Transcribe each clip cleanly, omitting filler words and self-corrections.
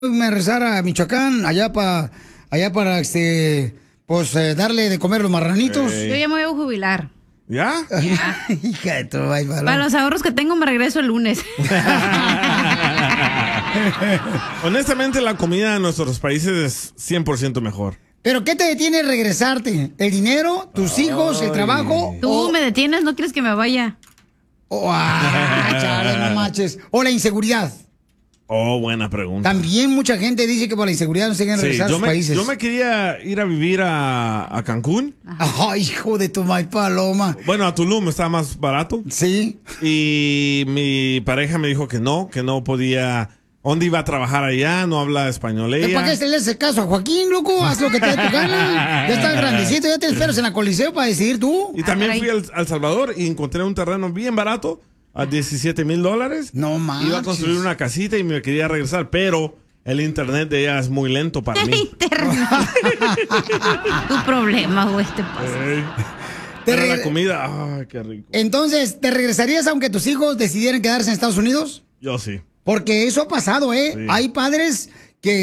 me regresara a Michoacán, allá para darle de comer a los marranitos. Yo ya me voy a jubilar. ¿Ya? Hija de tu baile. Para los ahorros que tengo me regreso el lunes. Honestamente, la comida en nuestros países es 100% mejor. ¿Pero qué te detiene regresarte? ¿El dinero? ¿Tus hijos? ¿El trabajo? Tú me detienes, no quieres que me vaya. Chale, no manches. ¿O la inseguridad? Oh, buena pregunta. También mucha gente dice que por la inseguridad no se quieren regresar a sus países. Yo me quería ir a vivir a Cancún. Ay, hijo de tu maíz paloma. Bueno, a Tulum estaba más barato. Sí. Y mi pareja me dijo que no podía. ¿Dónde iba a trabajar allá? No habla español ella. ¿Para qué le haces caso a Joaquín, loco? Haz lo que te dé tu gana. Ya estás grandecito, ya te esperas en la Coliseo para decidir tú. Y también fui al Salvador y encontré un terreno bien barato a $17,000. No manches. Iba a construir una casita y me quería regresar, pero el internet de ella es muy lento para mí. El internet. Tu problema, güey, te pasa. Pero la comida, ay, qué rico. Entonces, ¿te regresarías aunque tus hijos decidieran quedarse en Estados Unidos? Yo sí. Porque eso ha pasado, ¿eh? Sí. Hay padres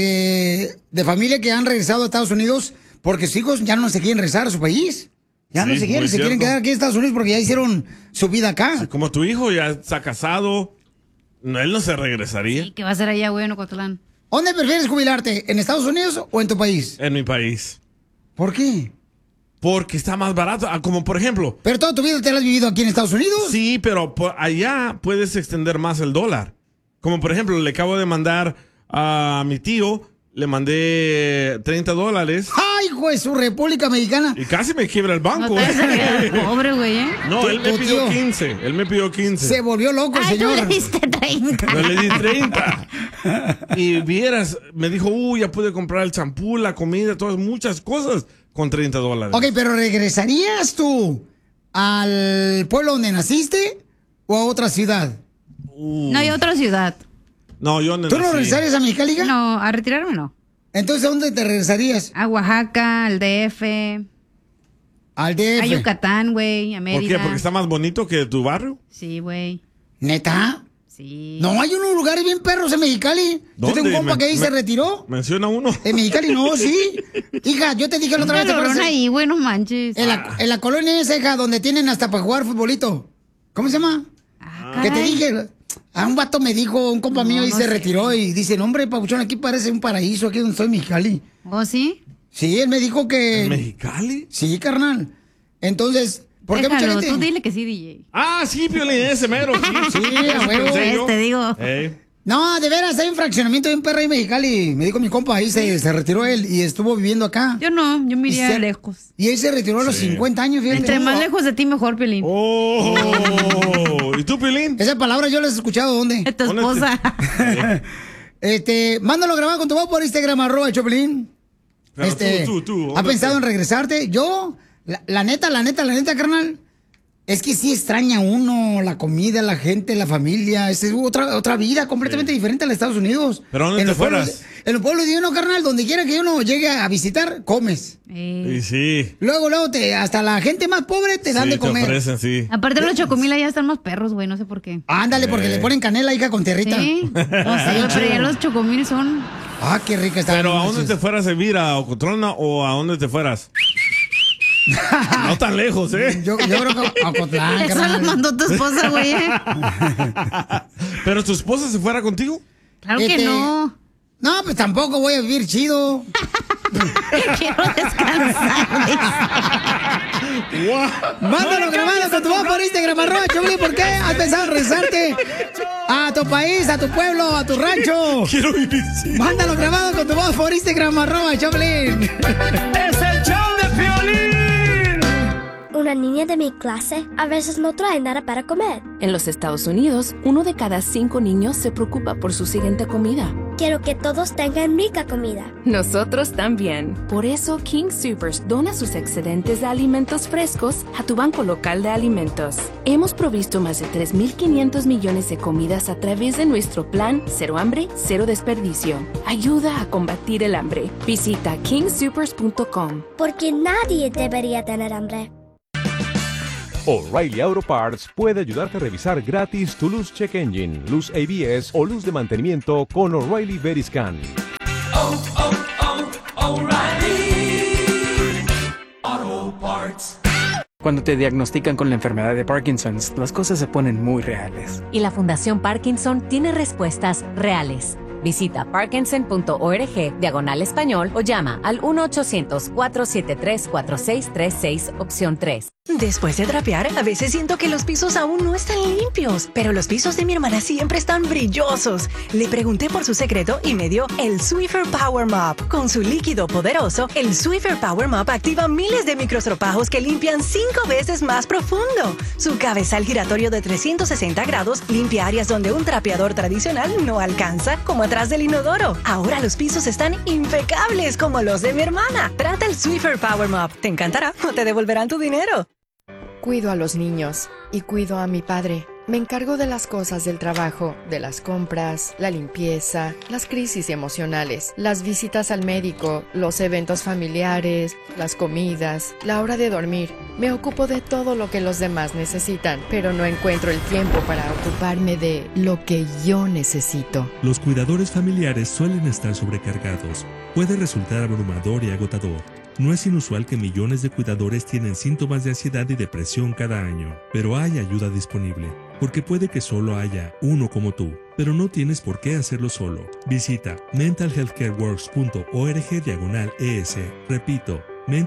de familia que han regresado a Estados Unidos porque sus hijos ya no se quieren regresar a su país. Ya no se quieren quedar aquí en Estados Unidos porque ya hicieron su vida acá. Sí, como tu hijo ya está casado, él no se regresaría. ¿Y qué va a hacer allá, güey, en Ocotlán? ¿Dónde prefieres jubilarte? ¿En Estados Unidos o en tu país? En mi país. ¿Por qué? Porque está más barato, como por ejemplo. ¿Pero toda tu vida te la has vivido aquí en Estados Unidos? Sí, pero allá puedes extender más el dólar. Como por ejemplo, le acabo de mandar a mi tío, le mandé $30. ¡Ay, hijo de su República Mexicana! Y casi me quiebra el banco. No te vas a quedar pobre, güey, ¿eh? No, él me Tu pidió tío. 15. Él me pidió 15. Se volvió loco el Ay, tú señor. le diste 30. Yo le di 30. Y vieras, me dijo, ya pude comprar el champú, la comida, todas muchas cosas con $30. Ok, pero ¿regresarías tú al pueblo donde naciste o a otra ciudad? No, hay otra ciudad. No, yo no. ¿Tú no regresarías a Mexicali? No, a retirarme no. Entonces, ¿a dónde te regresarías? A Oaxaca, al DF. Al DF. A Yucatán, güey, a ¿Por Mérida. qué? ¿Porque está más bonito que tu barrio? Sí, güey. ¿Neta? Sí. No, hay unos lugares bien perros en Mexicali. Yo tengo un compa que ahí se retiró. Menciona uno. En Mexicali no, sí. Hija, yo te dije la otra vez. ¿te acuerdas? ahí, güey, no manches. En la colonia esa, hija, donde tienen hasta para jugar futbolito. ¿Cómo se llama? Que te caray. dije. A un vato me dijo, un compa mío, y se retiró y dice, no, hombre, papuchón, aquí parece un paraíso, aquí donde estoy en Mexicali. ¿Oh, sí? Sí, él me dijo que... ¿En Mexicali? Sí, carnal. Entonces, ¿por qué mucha Déjalo, gente...? tú dile que sí, DJ. Ah, sí, Piolín, ese mero. Sí, Sí, a huevo. Te digo. No, de veras, hay un fraccionamiento de un perro ahí en Mexicali. Me dijo mi compa, ahí se retiró él y estuvo viviendo acá. Yo no, yo me iría lejos. Y él se retiró a los 50 años, fíjate. Entre más lejos de ti, mejor, Piolín. Oh, ¿y tú, Piolín? Esa palabra yo la he escuchado, ¿dónde? De tu esposa. Mándalo grabado con tu voz por Instagram, @Choplin. Pero tú, ¿Ha pensado en regresarte? Yo, la neta, carnal, es que sí extraña uno la comida, la gente, la familia. Es otra vida completamente diferente a los Estados Unidos. ¿Pero dónde te fueras? En los pueblos de uno, carnal, donde quiera que uno llegue a visitar, comes. Y sí. Luego, hasta la gente más pobre te dan de comer. Te ofrecen, sí. Aparte los chocomil ya están más perros, güey, no sé por qué. Ándale, porque le ponen canela, hija, con tierrita. Sí, no sé, pero ya los chocomil son... Ah, qué rica está. Pero ¿a dónde te fueras a vivir? ¿A Ocotlán o a dónde te fueras? No tan lejos, ¿eh? Yo creo que a Ocotlán, Eso carnal. lo mandó tu esposa, güey. ¿Pero tu esposa se fuera contigo? Claro que no. No, pues tampoco voy a vivir chido. Quiero descansar. Mándalo grabado con tu voz por Instagram, @Choplin. ¿Por qué has pensado en regresarte a tu país, a tu pueblo, a tu rancho? Quiero vivir chido. Mándalo grabado con tu voz por Instagram, @Choplin. ¡Es el show de Piolín! Una niña de mi clase a veces no trae nada para comer. En los Estados Unidos, 1 de cada 5 niños se preocupa por su siguiente comida. Quiero que todos tengan rica comida. Nosotros también. Por eso, King Soopers dona sus excedentes de alimentos frescos a tu banco local de alimentos. Hemos provisto más de 3.500 millones de comidas a través de nuestro plan Cero Hambre, Cero Desperdicio. Ayuda a combatir el hambre. Visita kingsoopers.com. Porque nadie debería tener hambre. O'Reilly Auto Parts puede ayudarte a revisar gratis tu luz check engine, luz ABS o luz de mantenimiento con O'Reilly Veriscan. O'Reilly Auto Parts. Cuando te diagnostican con la enfermedad de Parkinson, las cosas se ponen muy reales. Y la Fundación Parkinson tiene respuestas reales. Visita parkinson.org/español o llama al 1-800-473-4636, opción 3. Después de trapear, a veces siento que los pisos aún no están limpios, pero los pisos de mi hermana siempre están brillosos. Le pregunté por su secreto y me dio el Swiffer Power Mop. Con su líquido poderoso, el Swiffer Power Mop activa miles de microstropajos que limpian 5 veces más profundo. Su cabezal giratorio de 360 grados limpia áreas donde un trapeador tradicional no alcanza, como atrás del inodoro. Ahora los pisos están impecables como los de mi hermana. Trata el Swiffer Power Mop. Te encantará o te devolverán tu dinero. Cuido a los niños y cuido a mi padre. Me encargo de las cosas del trabajo, de las compras, la limpieza, las crisis emocionales, las visitas al médico, los eventos familiares, las comidas, la hora de dormir. Me ocupo de todo lo que los demás necesitan, pero no encuentro el tiempo para ocuparme de lo que yo necesito. Los cuidadores familiares suelen estar sobrecargados. Puede resultar abrumador y agotador. No es inusual que millones de cuidadores tienen síntomas de ansiedad y depresión cada año, pero hay ayuda disponible, porque puede que solo haya uno como tú, pero no tienes por qué hacerlo solo. Visita mentalhealthcareworks.org/ES, repito,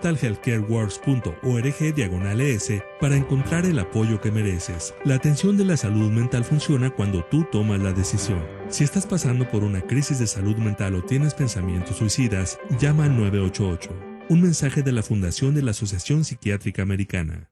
mentalhealthcareworks.org/ES para encontrar el apoyo que mereces. La atención de la salud mental funciona cuando tú tomas la decisión. Si estás pasando por una crisis de salud mental o tienes pensamientos suicidas, llama al 988. Un mensaje de la Fundación de la Asociación Psiquiátrica Americana.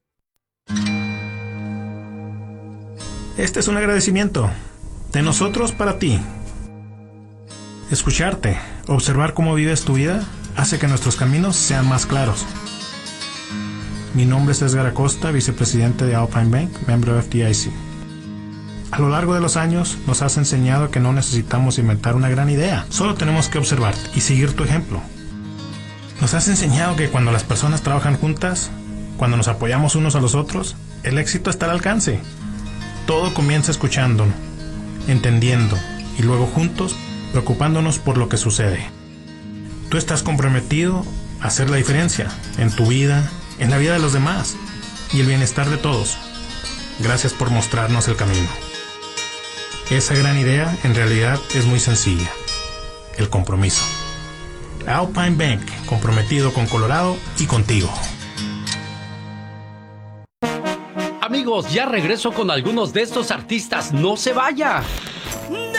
Este es un agradecimiento de nosotros para ti. Escucharte, observar cómo vives tu vida, hace que nuestros caminos sean más claros. Mi nombre es Edgar Acosta, vicepresidente de Alpine Bank, miembro de FDIC. A lo largo de los años nos has enseñado que no necesitamos inventar una gran idea, solo tenemos que observarte y seguir tu ejemplo. Nos has enseñado que cuando las personas trabajan juntas, cuando nos apoyamos unos a los otros, el éxito está al alcance. Todo comienza escuchándonos, entendiendo y luego juntos preocupándonos por lo que sucede. Tú estás comprometido a hacer la diferencia en tu vida, en la vida de los demás y el bienestar de todos. Gracias por mostrarnos el camino. Esa gran idea en realidad es muy sencilla: el compromiso. Alpine Bank, comprometido con Colorado y contigo. Amigos, ya regreso con algunos de estos artistas. ¡No se vaya!